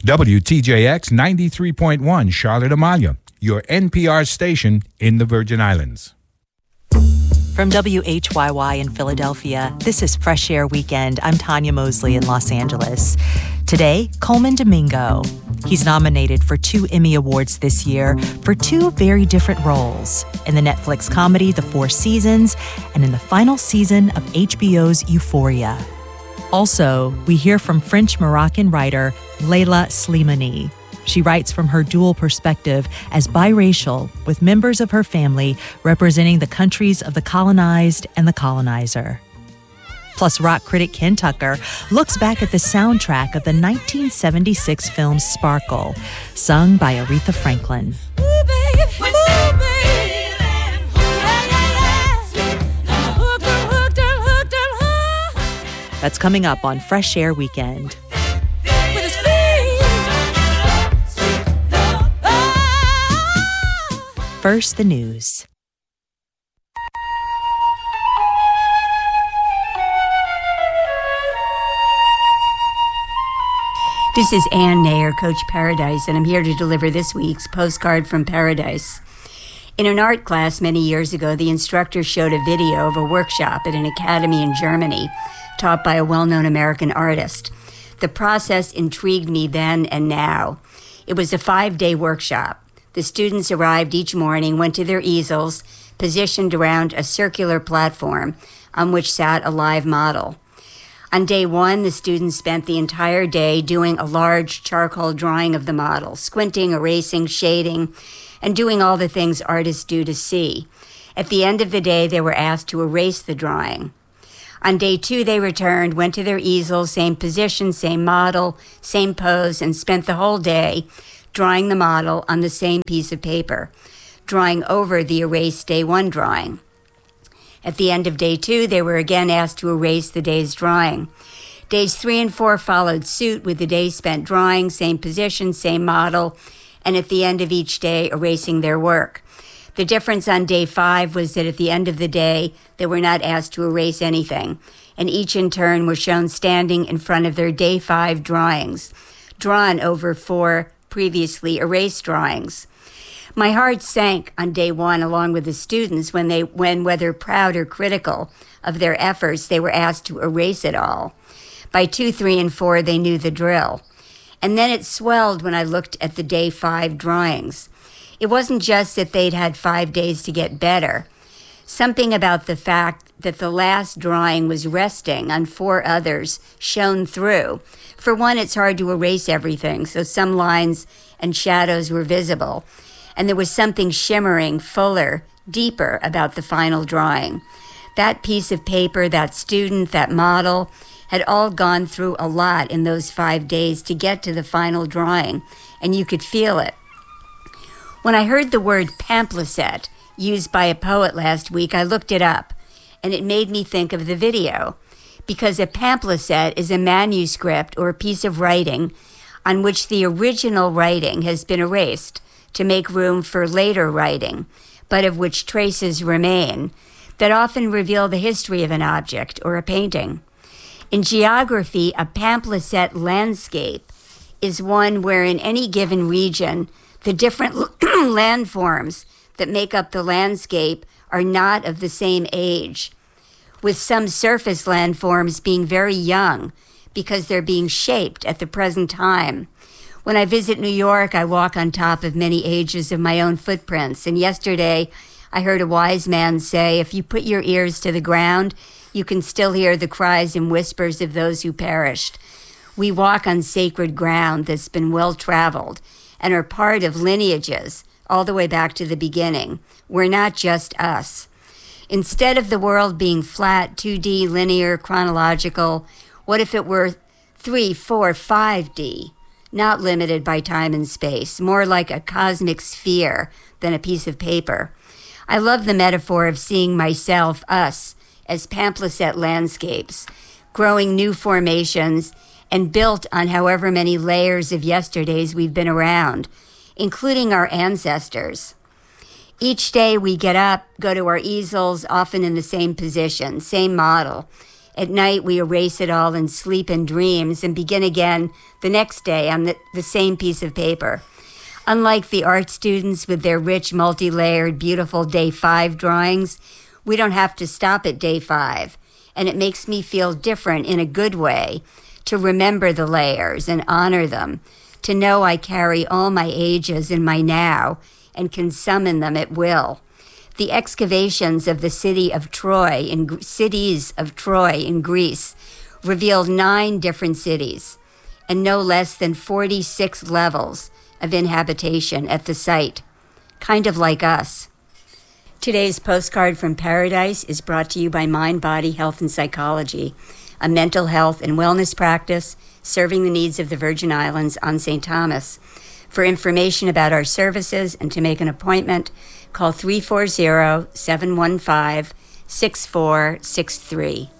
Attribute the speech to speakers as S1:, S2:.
S1: WTJX 93.1 Charlotte Amalia, your NPR station in the Virgin Islands.
S2: From WHYY in Philadelphia, this is Fresh Air Weekend. I'm Tanya Mosley in Los Angeles. Today, Colman Domingo. He's nominated for 2 Emmy Awards this year for 2 very different roles, in the Netflix comedy The Four Seasons and in the final season of HBO's Euphoria. Also, we hear from French-Moroccan writer Leila Slimani. She writes from her dual perspective as biracial, with members of her family representing the countries of the colonized and the colonizer. Plus, rock critic Ken Tucker looks back at the soundtrack of the 1976 film Sparkle, sung by Aretha Franklin. That's coming up on Fresh Air Weekend. First, the news.
S3: This is Ann Nair, Coach Paradise, and I'm here to deliver this week's Postcard from Paradise. In an art class many years ago, the instructor showed a video of a workshop at an academy in Germany taught by a well-known American artist. The process intrigued me then and now. It was a 5-day workshop. The students arrived each morning, went to their easels, positioned around a circular platform on which sat a live model. On day 1, the students spent the entire day doing a large charcoal drawing of the model, squinting, erasing, shading, and doing all the things artists do to see. At the end of the day, they were asked to erase the drawing. On day 2, they returned, went to their easels, same position, same model, same pose, and spent the whole day drawing the model on the same piece of paper, drawing over the erased day 1 drawing. At the end of day 2, they were again asked to erase the day's drawing. Days 3 and 4 followed suit, with the day spent drawing, same position, same model, and at the end of each day, erasing their work. The difference on day 5 was that at the end of the day, they were not asked to erase anything, and each in turn were shown standing in front of their day 5 drawings, drawn over 4 previously erased drawings. My heart sank on day 1 along with the students when whether proud or critical of their efforts, they were asked to erase it all. By 2, 3, and 4, they knew the drill. And then it swelled when I looked at the day 5 drawings. It wasn't just that they'd had 5 days to get better. Something about the fact that the last drawing was resting on 4 others shone through. For one, it's hard to erase everything, so some lines and shadows were visible. And there was something shimmering, fuller, deeper about the final drawing. That piece of paper, that student, that model, had all gone through a lot in those 5 days to get to the final drawing, and you could feel it. When I heard the word pamphlet used by a poet last week, I looked it up, and it made me think of the video, because a pamphlet is a manuscript or a piece of writing on which the original writing has been erased to make room for later writing, but of which traces remain, that often reveal the history of an object or a painting. In geography, a pamphlet landscape is one where in any given region, the different landforms that make up the landscape are not of the same age, with some surface landforms being very young because they're being shaped at the present time. When I visit New York, I walk on top of many ages of my own footprints. And yesterday, I heard a wise man say, if you put your ears to the ground, you can still hear the cries and whispers of those who perished. We walk on sacred ground that's been well-traveled and are part of lineages all the way back to the beginning. We're not just us. Instead of the world being flat, 2D, linear, chronological, what if it were 3, 4, 5D? Not limited by time and space, more like a cosmic sphere than a piece of paper. I love the metaphor of seeing myself, us, as pamphlet landscapes, growing new formations and built on however many layers of yesterdays we've been around, including our ancestors. Each day we get up, go to our easels, often in the same position, same model, At night, we erase it all and sleep in dreams and begin again the next day on the same piece of paper. Unlike the art students with their rich, multi-layered, beautiful Day 5 drawings, we don't have to stop at Day 5. And it makes me feel different in a good way to remember the layers and honor them, to know I carry all my ages in my now and can summon them at will. The excavations of the cities of Troy in Greece revealed 9 different cities and no less than 46 levels of inhabitation at the site, kind of like us. Today's Postcard from Paradise is brought to you by Mind, Body, Health, and Psychology, a mental health and wellness practice serving the needs of the Virgin Islands on St. Thomas. For information about our services and to make an appointment, call 340-715-6463.